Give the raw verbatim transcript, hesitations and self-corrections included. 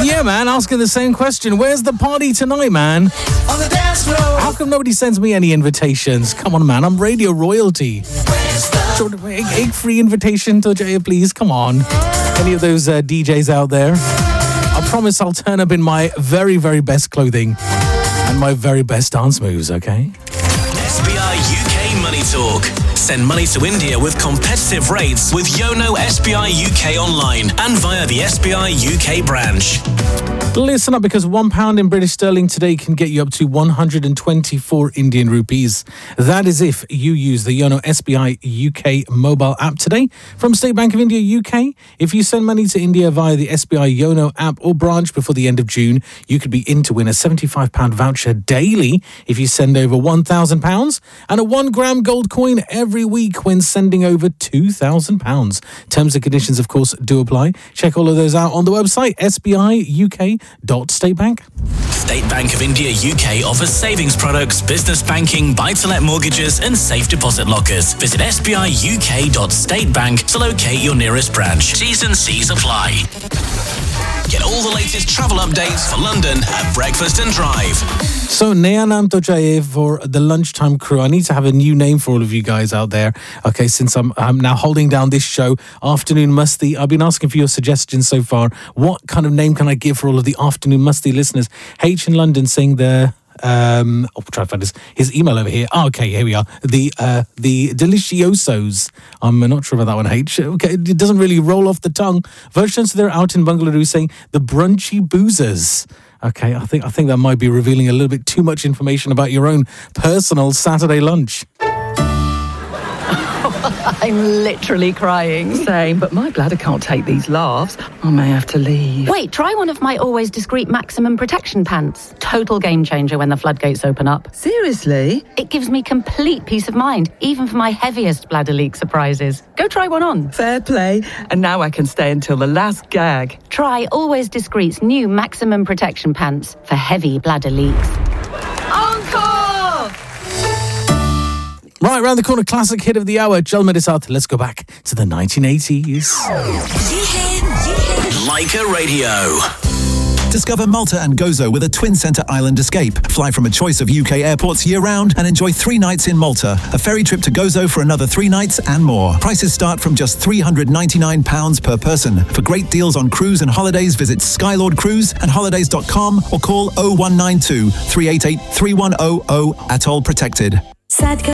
Yeah, man, asking the same question. Where's the party tonight, man? On the dance floor. How come nobody sends me any invitations? Come on, man, I'm radio royalty. Egg free invitation to Jaya, please. Come on. Any of those uh, D Js out there? I promise I'll turn up in my very, very best clothing and my very best dance moves, okay? S B I U K Money Talk. Send money to India with competitive rates with Yono S B I U K online and via the S B I U K branch. Listen up, because one pound in British sterling today can get you up to one hundred twenty-four Indian rupees. That is if you use the Yono S B I U K mobile app today from State Bank of India U K. If you send money to India via the S B I Yono app or branch before the end of June, you could be in to win a seventy-five pound voucher daily if you send over one thousand pounds and a one gram gold coin every week when sending over two thousand pounds. Terms and conditions, of course, do apply. Check all of those out on the website S B I U K dot state bank. State Bank of India U K offers savings products, business banking, buy-to-let mortgages and safe deposit lockers. Visit S B I U K dot state bank to locate your nearest branch. T's and C's apply. Get all the latest travel updates for London at Breakfast and Drive. So, Naya Naam To Chahiye for the lunchtime crew. I need to have a new name for all of you guys out there. Okay, since I'm, I'm now holding down this show, Afternoon Musti. I've been asking for your suggestions so far. What kind of name can I give for all of the Afternoon Musti listeners? H in London saying the... Um, I'll try to find his, his email over here. Oh, okay, here we are. The uh, the Deliciosos. I'm not sure about that one, H. Okay, it doesn't really roll off the tongue. Versions they're out in Bangalore saying the Brunchy Boozers. Okay, I think I think that might be revealing a little bit too much information about your own personal Saturday lunch. I'm literally crying. Same, but my bladder can't take these laughs. I may have to leave. Wait, try one of my always discreet maximum protection pants. Total game changer when the floodgates open up. Seriously? It gives me complete peace of mind, even for my heaviest bladder leak surprises. Go try one on. Fair play. And now I can stay until the last gag. Try Always Discreet's new maximum protection pants for heavy bladder leaks. Encore! Right, round the corner, classic hit of the hour, Jal Mere Saath. Let's go back to the nineteen eighties. Leica Radio. Discover Malta and Gozo with a twin centre island escape. Fly from a choice of U K airports year-round and enjoy three nights in Malta. A ferry trip to Gozo for another three nights and more. Prices start from just three hundred ninety-nine pounds per person. For great deals on cruise and holidays, visit Skylord Cruise and holidays dot com or call oh one nine two, three eight eight, three one zero zero. Atoll Protected.